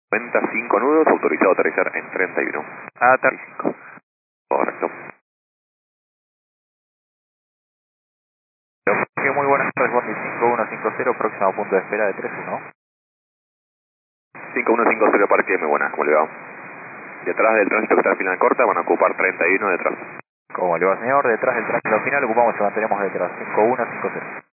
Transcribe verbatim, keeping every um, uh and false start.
noventa, cinco nudos, autorizado a aterrizar en treinta y uno. Aterrizo. Correcto. Muy buenas tardes, Bondi cinco uno cinco cero, próximo punto de espera de tres uno. cinco uno cinco cero parque, muy buenas, ¿cómo le va? Detrás del tránsito que está al final corta, van a ocupar treinta y uno detrás. ¿Cómo le va, señor? Detrás del tránsito final ocupamos y mantenemos detrás, cinco uno cinco cero.